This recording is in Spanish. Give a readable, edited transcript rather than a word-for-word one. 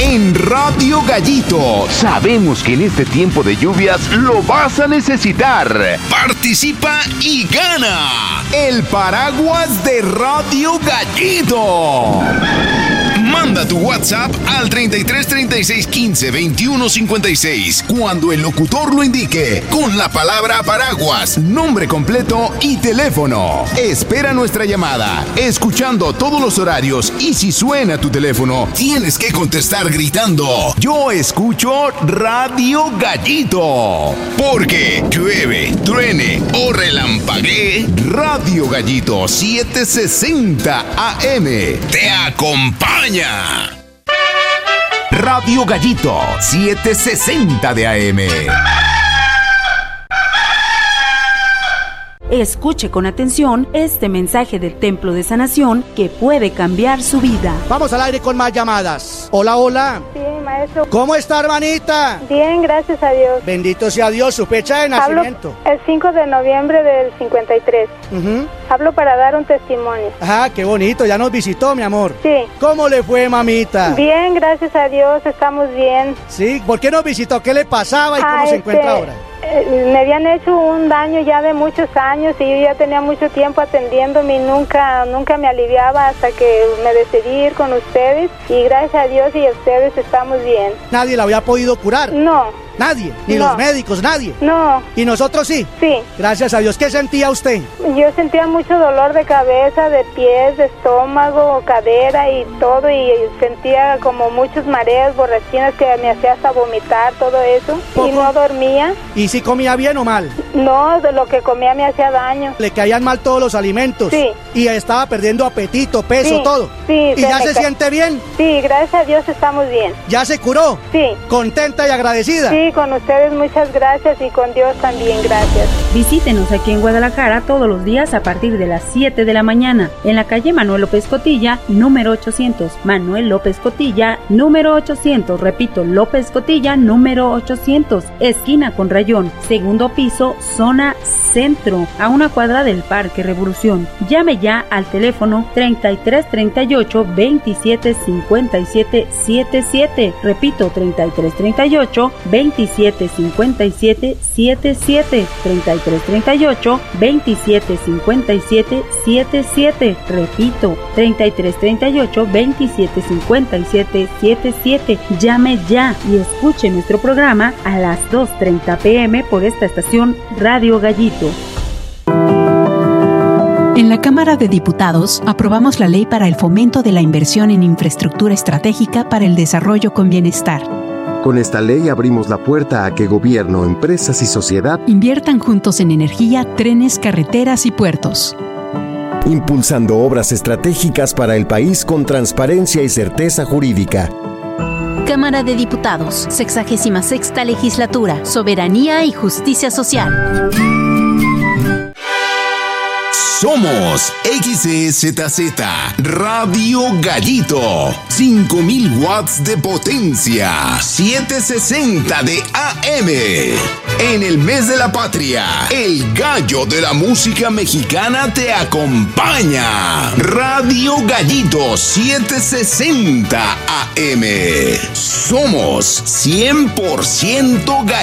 en Radio Gallito. Sabemos que en este tiempo de lluvias lo vas a necesitar. Participa y gana el paraguas de Radio Gallito. Manda tu WhatsApp al 33 36 15 21 56 cuando el locutor lo indique con la palabra paraguas, nombre completo y teléfono. Espera nuestra llamada, escuchando todos los horarios, y si suena tu teléfono, tienes que contestar gritando: yo escucho Radio Gallito. Porque llueve, truene o relampaguee, Radio Gallito 760 AM te acompaña. Radio Gallito 760 de AM. Escuche con atención este mensaje del Templo de Sanación que puede cambiar su vida. Vamos al aire con más llamadas. Hola, hola. Sí, maestro. ¿Cómo está, hermanita? Bien, gracias a Dios. Bendito sea Dios. Su fecha de nacimiento. Hablo el 5 de noviembre del 53. Hablo para dar un testimonio. Ah, qué bonito. Ya nos visitó, mi amor. Sí. ¿Cómo le fue, mamita? Bien, gracias a Dios. Estamos bien. Sí. ¿Por qué nos visitó? ¿Qué le pasaba y cómo se encuentra ahora? Me habían hecho un daño ya de muchos años y yo ya tenía mucho tiempo atendiéndome y nunca me aliviaba hasta que me decidí ir con ustedes, y gracias a Dios y a ustedes estamos bien. ¿Nadie la había podido curar? No. ¿Nadie? ¿Ni No. los médicos? ¿Nadie? No. ¿Y nosotros sí? Sí. Gracias a Dios. ¿Qué sentía usted? Yo sentía mucho dolor de cabeza, de pies, de estómago, cadera y todo, y sentía como muchos mareos, borrachinas que me hacía hasta vomitar, todo eso. ¿Poco? Y no dormía. ¿Y si comía bien o mal? No, de lo que comía me hacía daño. ¿Le caían mal todos los alimentos? Sí. ¿Y estaba perdiendo apetito, peso, Sí, todo? sí, ¿Y ya se siente bien? Sí, gracias a Dios estamos bien. ¿Ya se curó? Sí. ¿Contenta y agradecida? Sí, con ustedes muchas gracias y con Dios también gracias. Visítenos aquí en Guadalajara todos los días a partir de las 7 de la mañana en la calle Manuel López Cotilla, número 800. Manuel López Cotilla, número 800. Repito, López Cotilla, número 800. Esquina con Rayón, segundo piso, zona centro, a una cuadra del Parque Revolución. Llame ya al teléfono 33 38 27 57 77. Repito, 33 38 27 57 77. 33 38 27 57 77. Repito, 33 38 27 57 77. Llame ya y escuche nuestro programa a las 2:30 p.m. por esta estación Radio Gallito. En la Cámara de Diputados aprobamos la Ley para el Fomento de la Inversión en Infraestructura Estratégica para el Desarrollo con Bienestar. Con esta ley abrimos la puerta a que gobierno, empresas y sociedad inviertan juntos en energía, trenes, carreteras y puertos, impulsando obras estratégicas para el país con transparencia y certeza jurídica. Cámara de Diputados, 66ª Legislatura, Soberanía y Justicia Social. Somos XEZZ Radio Gallito, 5000 watts de potencia, 760 de AM. En el mes de la patria, el gallo de la música mexicana te acompaña. Radio Gallito 760 AM. Somos 100% gallitos.